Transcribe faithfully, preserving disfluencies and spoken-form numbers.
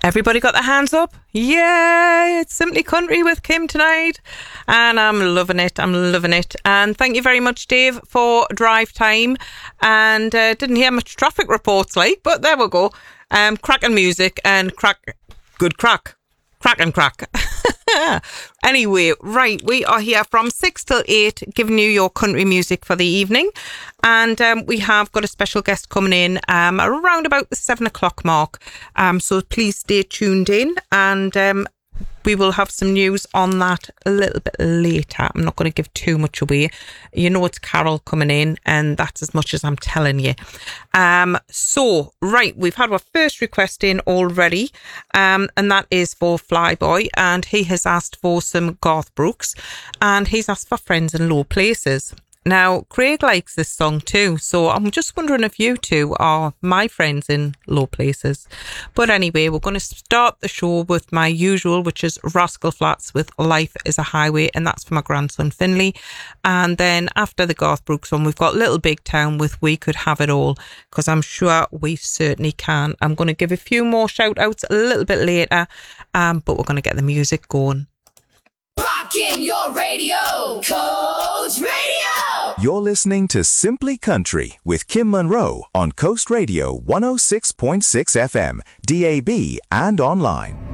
Everybody got their hands up? Yay! It's Simply Country with Kim tonight. And I'm loving it. I'm loving it. And thank you very much, Dave, for drive time. And uh, didn't hear much traffic reports like, but there we go. Um, cracking music and crack, good crack. Crack and crack. Anyway, right, we are here from six till eight, giving you your country music for the evening. And um, we have got a special guest coming in um, around about the seven o'clock mark. Um, so please stay tuned in, and um, we will have some news on that a little bit later. I'm not going to give too much away. You know it's Carol coming in, and that's as much as I'm telling you. Um, so, right, we've had our first request in already, um, and that is for Flyboy, and he has asked for some Garth Brooks, and he's asked for Friends in Low Places. Now, Craig likes this song too, so I'm just wondering if you two are my friends in low places. But anyway, we're going to start the show with my usual, which is Rascal Flatts with Life is a Highway, and that's for my grandson Finley. And then after the Garth Brooks one, we've got Little Big Town with We Could Have It All, because I'm sure we certainly can. I'm going to give a few more shout outs a little bit later, um, but we're going to get the music going. Rockin' your radio, Coast Radio. You're listening to Simply Country with Kim Monroe on Coast Radio one oh six point six F M, D A B, and online.